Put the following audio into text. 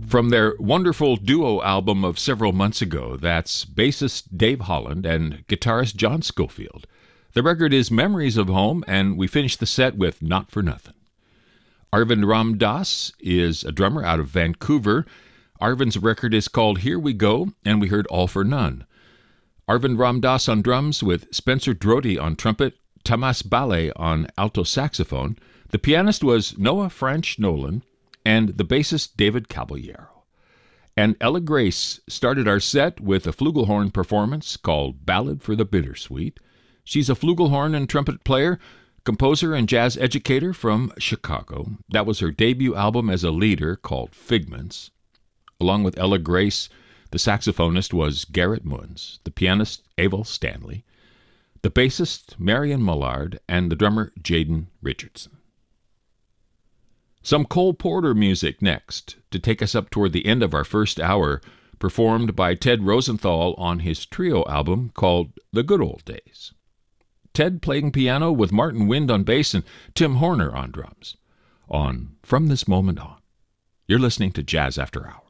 From their wonderful duo album of several months ago, that's bassist Dave Holland and guitarist John Schofield. The record is Memories of Home, and we finish the set with Not for Nothing. Arvind Ramdas is a drummer out of Vancouver. Arvind's record is called Here We Go, and we heard All for None. Arvind Ramdas on drums with Spencer Drody on trumpet, Tamas Ballet on alto saxophone. The pianist was Noah French Nolan, and the bassist David Caballero. And Ella Grace started our set with a flugelhorn performance called Ballad for the Bittersweet. She's a flugelhorn and trumpet player, composer and jazz educator from Chicago. That was her debut album as a leader called Figments. Along with Ella Grace, the saxophonist was Garrett Munz, the pianist Abel Stanley, the bassist Marion Millard, and the drummer Jaden Richardson. Some Cole Porter music next, to take us up toward the end of our first hour, performed by Ted Rosenthal on his trio album called The Good Old Days. Ted playing piano with Martin Wind on bass and Tim Horner on drums. On From This Moment On. You're listening to Jazz After Hours.